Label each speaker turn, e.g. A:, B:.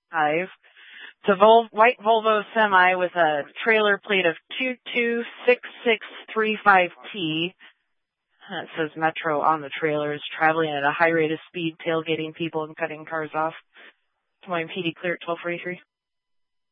A: It's a white Volvo semi with a trailer plate of 226635T. It says Metro on the trailer. Is traveling at a high rate of speed, tailgating people and cutting cars off. Des Moines PD clear at 1243.